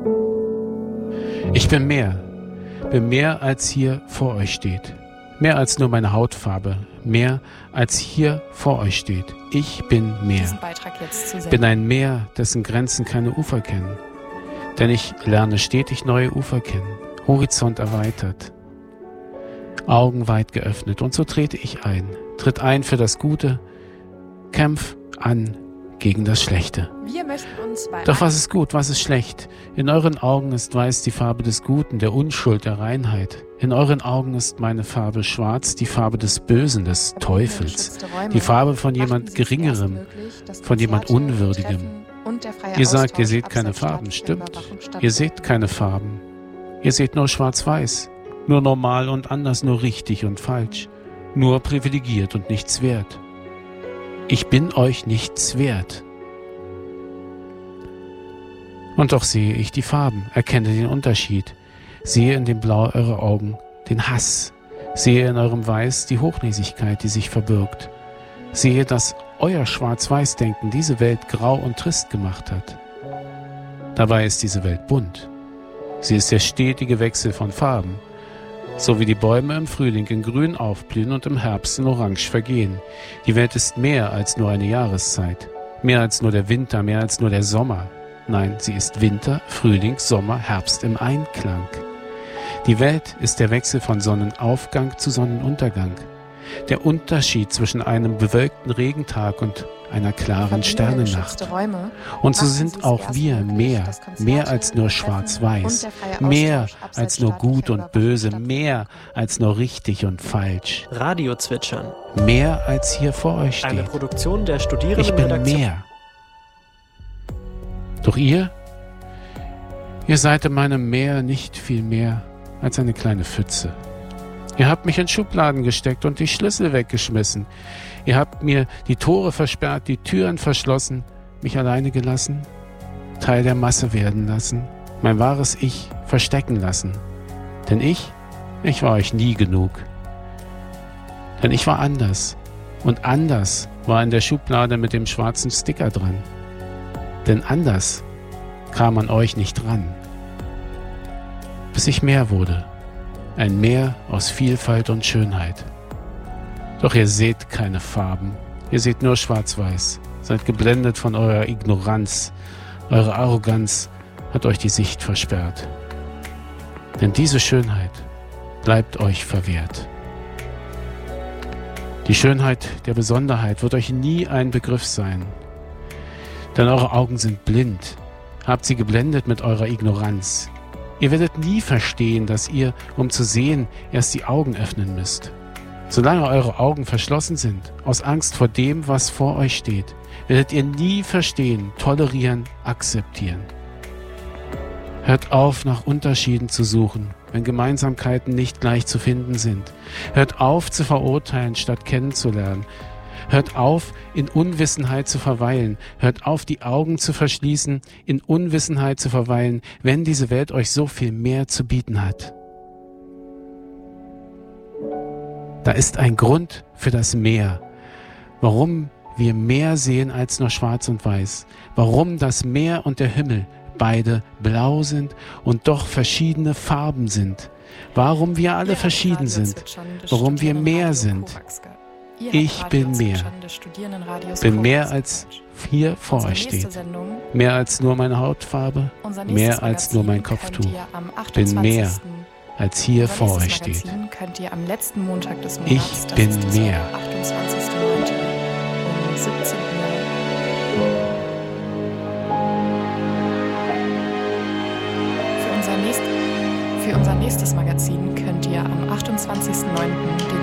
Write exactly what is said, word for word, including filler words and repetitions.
Ich bin mehr, bin mehr als hier vor euch steht. Mehr als nur meine Hautfarbe, mehr als hier vor euch steht. Ich bin mehr. Bin ein Meer, dessen Grenzen keine Ufer kennen. Denn ich lerne stetig neue Ufer kennen, Horizont erweitert, Augen weit geöffnet. Und so trete ich ein, tritt ein für das Gute, kämpf an gegen das Schlechte. Wir möchten uns bei Doch was ist gut, was ist schlecht? In euren Augen ist weiß die Farbe des Guten, der Unschuld, der Reinheit. In euren Augen ist meine Farbe schwarz, die Farbe des Bösen, des Teufels. Die Farbe von jemand Geringerem, von jemand Unwürdigem. Ihr sagt, ihr seht keine Farben. Stimmt, ihr seht keine Farben. Ihr seht nur schwarz-weiß, nur normal und anders, nur richtig und falsch, nur privilegiert und nichts wert. Ich bin euch nichts wert. Und doch sehe ich die Farben, erkenne den Unterschied, sehe in dem Blau eurer Augen den Hass, sehe in eurem Weiß die Hochnäsigkeit, die sich verbirgt, sehe, dass euer Schwarz-Weiß-Denken diese Welt grau und trist gemacht hat. Dabei ist diese Welt bunt. Sie ist der stetige Wechsel von Farben, so wie die Bäume im Frühling in Grün aufblühen und im Herbst in Orange vergehen. Die Welt ist mehr als nur eine Jahreszeit, mehr als nur der Winter, mehr als nur der Sommer. Nein, sie ist Winter, Frühling, Sommer, Herbst im Einklang. Die Welt ist der Wechsel von Sonnenaufgang zu Sonnenuntergang. Der Unterschied zwischen einem bewölkten Regentag und einer klaren Sternennacht. Und so sind auch wir mehr, mehr als nur schwarz-weiß, mehr als nur gut und böse, mehr als nur richtig und falsch. Radio zwitschern. Mehr als hier vor euch steht. Eine Produktion der Studierenden. Ich bin mehr. Doch ihr? Ihr seid in meinem Meer nicht viel mehr als eine kleine Pfütze. Ihr habt mich in Schubladen gesteckt und die Schlüssel weggeschmissen. Ihr habt mir die Tore versperrt, die Türen verschlossen, mich alleine gelassen, Teil der Masse werden lassen, mein wahres Ich verstecken lassen. Denn ich, ich war euch nie genug. Denn ich war anders. Und anders war in der Schublade mit dem schwarzen Sticker dran. Denn anders kam an euch nicht ran. Bis ich mehr wurde. Ein Meer aus Vielfalt und Schönheit. Doch ihr seht keine Farben. Ihr seht nur schwarz-weiß. Seid geblendet von eurer Ignoranz. Eure Arroganz hat euch die Sicht versperrt. Denn diese Schönheit bleibt euch verwehrt. Die Schönheit der Besonderheit wird euch nie ein Begriff sein. Denn eure Augen sind blind. Habt sie geblendet mit eurer Ignoranz. Ihr werdet nie verstehen, dass ihr, um zu sehen, erst die Augen öffnen müsst. Solange eure Augen verschlossen sind, aus Angst vor dem, was vor euch steht, werdet ihr nie verstehen, tolerieren, akzeptieren. Hört auf, nach Unterschieden zu suchen, wenn Gemeinsamkeiten nicht gleich zu finden sind. Hört auf, zu verurteilen, statt kennenzulernen. Hört auf, in Unwissenheit zu verweilen. Hört auf, die Augen zu verschließen, in Unwissenheit zu verweilen, wenn diese Welt euch so viel mehr zu bieten hat. Da ist ein Grund für das Meer, warum wir mehr sehen als nur schwarz und weiß, warum das Meer und der Himmel beide blau sind und doch verschiedene Farben sind, warum wir alle verschieden sind, warum wir mehr sind. Ich bin mehr, bin mehr als hier vor euch steht, mehr als nur meine Hautfarbe, mehr als nur mein Kopftuch, bin mehr als hier vor euch steht. Ich bin mehr. Für unser nächstes Magazin könnt ihr am achtundzwanzigsten neunten den